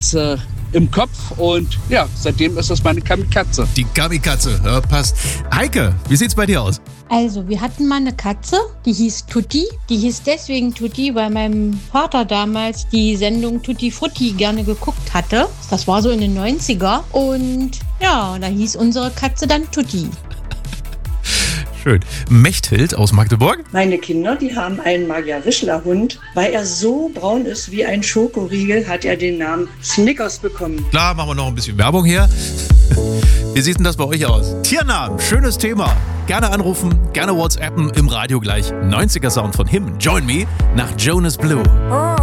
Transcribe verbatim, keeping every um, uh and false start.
das äh, im Kopf und ja, seitdem ist das meine Kamikatze. Die Kamikatze, ja, passt. Heike, wie sieht's bei dir aus? Also, wir hatten mal eine Katze, die hieß Tutti. Die hieß deswegen Tutti, weil mein Vater damals die Sendung Tutti Frutti gerne geguckt hatte. Das war so in den neunziger. Und ja, da hieß unsere Katze dann Tutti. Schön. Mechthild aus Magdeburg. Meine Kinder, die haben einen Magyar-Wischler-Hund. Weil er so braun ist wie ein Schokoriegel, hat er den Namen Snickers bekommen. Klar, machen wir noch ein bisschen Werbung her. Wie sieht denn das bei euch aus? Tiernamen, schönes Thema. Gerne anrufen, gerne WhatsAppen, im Radio gleich. neunziger Sound von Him, Join Me, nach Jonas Blue.